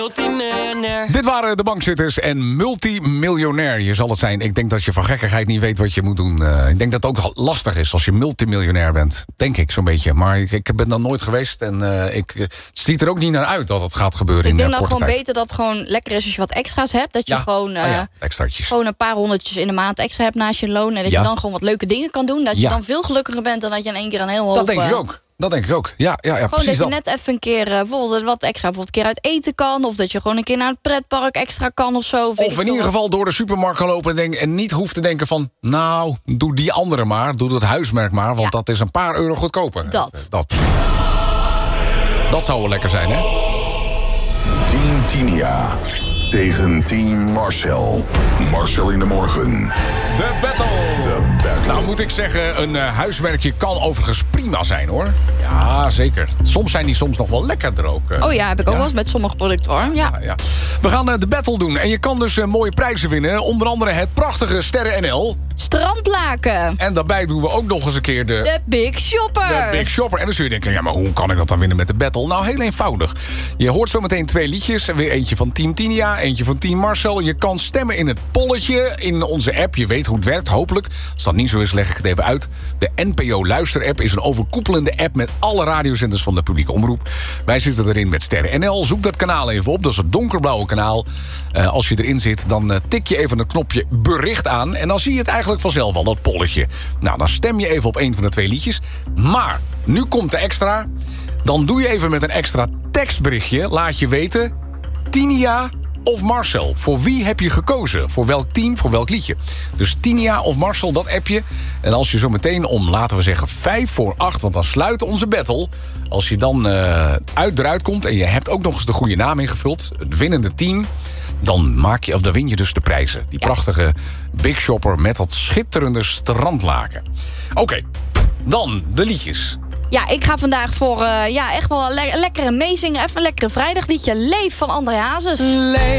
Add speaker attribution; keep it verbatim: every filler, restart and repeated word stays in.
Speaker 1: Multimiljonair.
Speaker 2: Dit waren de bankzitters en multimiljonair. Je zal het zijn. Ik denk dat je van gekkigheid niet weet wat je moet doen. Uh, ik denk dat het ook lastig is als je multimiljonair bent. Denk ik zo'n beetje. Maar ik, ik ben dan nooit geweest. En uh, ik, het ziet er ook niet naar uit dat het gaat gebeuren
Speaker 3: ik
Speaker 2: in de
Speaker 3: denk
Speaker 2: korte
Speaker 3: dan gewoon
Speaker 2: tijd.
Speaker 3: beter dat het gewoon lekker is als je wat extra's hebt. Dat je
Speaker 2: Ja.
Speaker 3: gewoon, uh,
Speaker 2: Ah ja, extraatjes.
Speaker 3: gewoon een paar honderdjes in de maand extra hebt naast je loon. En dat
Speaker 2: Ja.
Speaker 3: je dan gewoon wat leuke dingen kan doen. Dat je
Speaker 2: Ja.
Speaker 3: dan veel gelukkiger bent dan dat je in één keer een heel hoop...
Speaker 2: Dat denk ik
Speaker 3: uh,
Speaker 2: ook. Dat denk ik ook. Ja, ja, ja
Speaker 3: Gewoon
Speaker 2: precies
Speaker 3: dat je
Speaker 2: dat.
Speaker 3: net even een keer uh, bijvoorbeeld wat extra, bijvoorbeeld een keer uit eten kan. Of dat je gewoon een keer naar het pretpark extra kan of zo. Weet
Speaker 2: Of
Speaker 3: ik
Speaker 2: in
Speaker 3: veel
Speaker 2: ieder
Speaker 3: wat.
Speaker 2: geval door de supermarkt kan lopen en, denk, en niet hoeft te denken van... nou, doe die andere maar, doe dat huismerk maar... want
Speaker 3: Ja.
Speaker 2: dat is een paar euro goedkoper.
Speaker 3: Dat.
Speaker 2: Dat, dat zou wel lekker zijn, hè?
Speaker 4: Team Tinia tegen Team Marcel. Marcel in de morgen.
Speaker 2: De battle.
Speaker 4: De battle.
Speaker 2: Nou moet ik zeggen, een uh, huismerkje kan overigens prima zijn, hoor. Ja, zeker. Soms zijn die soms nog wel lekkerder ook. Uh.
Speaker 3: Oh ja, heb ik ook
Speaker 2: Ja.
Speaker 3: wel eens met sommige producten hoor. Ja.
Speaker 2: Ja, ja. We gaan uh, de battle doen en je kan dus uh, mooie prijzen winnen. Onder andere het prachtige Sterren N L.
Speaker 3: Strandlaken.
Speaker 2: En daarbij doen we ook nog eens een keer de...
Speaker 3: De Big Shopper.
Speaker 2: De Big Shopper. En dan zul je denken, ja, maar hoe kan ik dat dan winnen met de battle? Nou, heel eenvoudig. Je hoort zo meteen twee liedjes. Weer eentje van Team Tinia, eentje van Team Marcel. Je kan stemmen in het polletje in onze app. Je weet hoe het werkt, hopelijk. Als dat niet zo is, leg ik het even uit. De N P O Luister-app is een overkoepelende app... met alle radiozenders van de publieke omroep. Wij zitten erin met Sterren N L. Zoek dat kanaal even op. Dat is het donkerblauwe kanaal. Uh, als je erin zit, dan uh, tik je even het knopje bericht aan... en dan zie je het eigenlijk vanzelf al, dat polletje. Nou, dan stem je even op een van de twee liedjes. Maar, nu komt de extra. Dan doe je even met een extra tekstberichtje. Laat je weten, Tinia of Marcel. Voor wie heb je gekozen? Voor welk team, voor welk liedje? Dus Tinia of Marcel, dat appje. En als je zo meteen om, laten we zeggen, vijf voor acht... want dan sluit onze battle. Als je dan uh, uit eruit komt en je hebt ook nog eens de goede naam ingevuld... het winnende team... dan, maak je, of dan win je dus de prijzen. Die
Speaker 3: Ja.
Speaker 2: prachtige Big Shopper met dat schitterende strandlaken. Oké, okay, dan de liedjes.
Speaker 3: Ja, ik ga vandaag voor uh, ja, echt wel een le- lekkere meezingen. Even een lekkere vrijdagliedje. Leef van André Hazes.